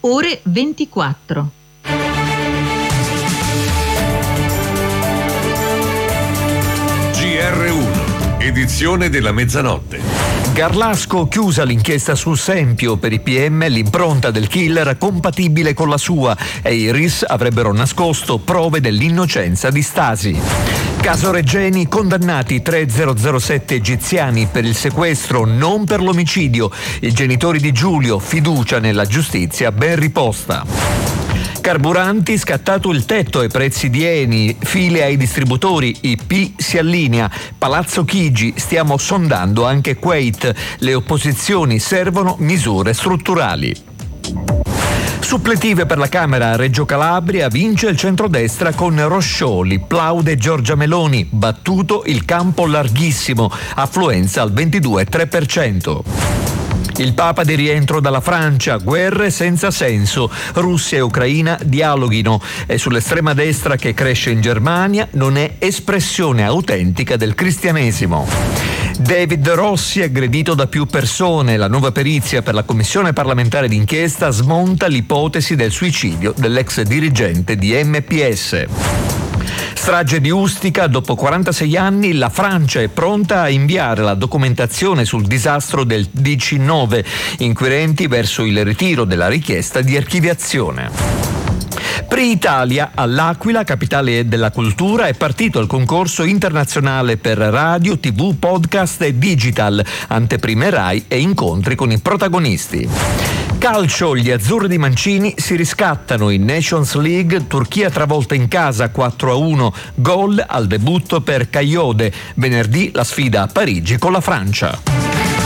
ore 24. GR1, edizione della mezzanotte. Garlasco chiusa l'inchiesta sul Sempio. Per i PM l'impronta del killer compatibile con la sua e i RIS avrebbero nascosto prove dell'innocenza di Stasi. Caso Regeni, condannati 3007 egiziani per il sequestro, non per l'omicidio. I genitori di Giulio, fiducia nella giustizia ben riposta. Carburanti, scattato il tetto ai prezzi di Eni, file ai distributori, IP si allinea. Palazzo Chigi, stiamo sondando anche Kuwait. Le opposizioni, servono misure strutturali. Suppletive per la Camera a Reggio Calabria, vince il centrodestra con Roscioli, plaude Giorgia Meloni, battuto il campo larghissimo, affluenza al 22,3%. Il Papa di rientro dalla Francia, guerre senza senso, Russia e Ucraina dialoghino, e sull'estrema destra che cresce in Germania non è espressione autentica del cristianesimo. David Rossi aggredito da più persone, la nuova perizia per la commissione parlamentare d'inchiesta smonta l'ipotesi del suicidio dell'ex dirigente di MPS. Strage di Ustica, dopo 46 anni la Francia è pronta a inviare la documentazione sul disastro del DC-9, inquirenti verso il ritiro della richiesta di archiviazione. Pre-Italia, all'Aquila, capitale della cultura, è partito il concorso internazionale per radio, TV, podcast e digital, anteprime Rai e incontri con i protagonisti. Calcio, gli azzurri di Mancini si riscattano in Nations League, Turchia travolta in casa 4-1, gol al debutto per Kayode, venerdì la sfida a Parigi con la Francia.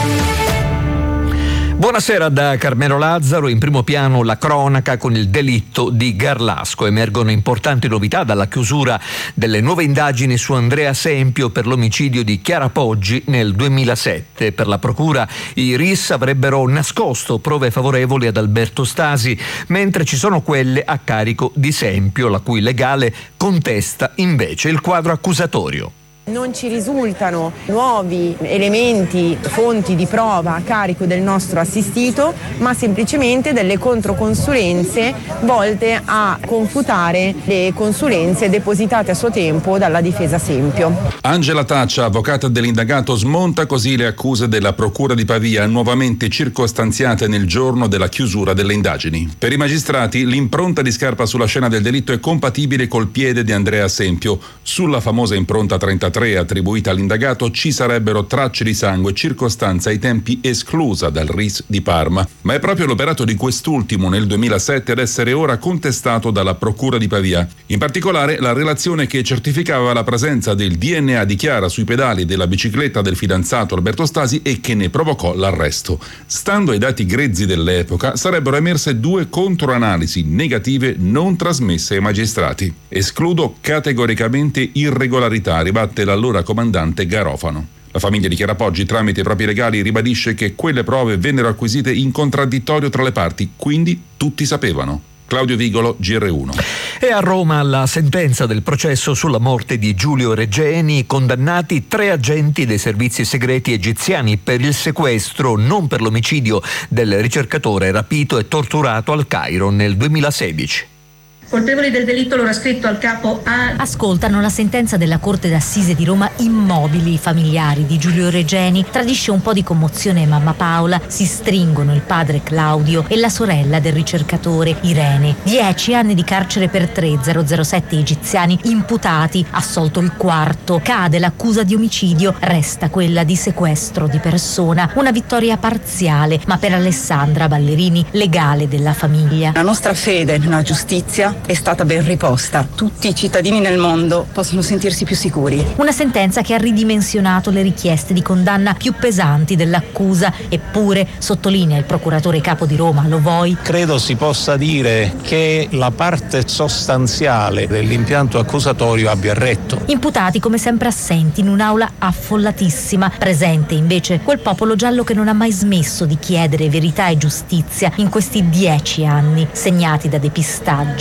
Buonasera da Carmelo Lazzaro, in primo piano la cronaca con il delitto di Garlasco. Emergono importanti novità dalla chiusura delle nuove indagini su Andrea Sempio per l'omicidio di Chiara Poggi nel 2007. Per la procura i RIS avrebbero nascosto prove favorevoli ad Alberto Stasi, mentre ci sono quelle a carico di Sempio, la cui legale contesta invece il quadro accusatorio. Non ci risultano nuovi elementi, fonti di prova a carico del nostro assistito, ma semplicemente delle controconsulenze volte a confutare le consulenze depositate a suo tempo dalla difesa Sempio. Angela Taccia, avvocata dell'indagato, smonta così le accuse della Procura di Pavia, nuovamente circostanziate nel giorno della chiusura delle indagini. Per i magistrati l'impronta di scarpa sulla scena del delitto è compatibile col piede di Andrea Sempio. Sulla famosa impronta 33 attribuita all'indagato ci sarebbero tracce di sangue, circostanza ai tempi esclusa dal RIS di Parma, ma è proprio l'operato di quest'ultimo nel 2007 ad essere ora contestato dalla Procura di Pavia. In particolare la relazione che certificava la presenza del DNA di Chiara sui pedali della bicicletta del fidanzato Alberto Stasi e che ne provocò l'arresto. Stando ai dati grezzi dell'epoca sarebbero emerse 2 controanalisi negative non trasmesse ai magistrati. Escludo categoricamente irregolarità, ribatte l'allora comandante Garofano. La famiglia di Chiara Poggi, tramite i propri legali, ribadisce che quelle prove vennero acquisite in contraddittorio tra le parti, quindi tutti sapevano. Claudio Vigolo, GR1. E a Roma la sentenza del processo sulla morte di Giulio Regeni, condannati 3 agenti dei servizi segreti egiziani per il sequestro, non per l'omicidio del ricercatore rapito e torturato al Cairo nel 2016. Colpevoli del delitto l'ora scritto al capo A. Ascoltano la sentenza della Corte d'Assise di Roma. Immobili, i familiari di Giulio Regeni. Tradisce un po' di commozione mamma Paola, si stringono il padre Claudio e la sorella del ricercatore Irene. 10 anni di carcere per 3007 egiziani imputati, assolto il quarto. Cade l'accusa di omicidio, resta quella di sequestro di persona. Una vittoria parziale, ma per Alessandra Ballerini, legale della famiglia. La nostra fede nella giustizia è stata ben riposta. Tutti i cittadini nel mondo possono sentirsi più sicuri. Una sentenza che ha ridimensionato le richieste di condanna più pesanti dell'accusa, eppure, sottolinea il procuratore capo di Roma, Lovoi, credo si possa dire che la parte sostanziale dell'impianto accusatorio abbia retto. Imputati come sempre assenti in un'aula affollatissima, presente invece quel popolo giallo che non ha mai smesso di chiedere verità e giustizia in questi 10 anni, segnati da depistaggi,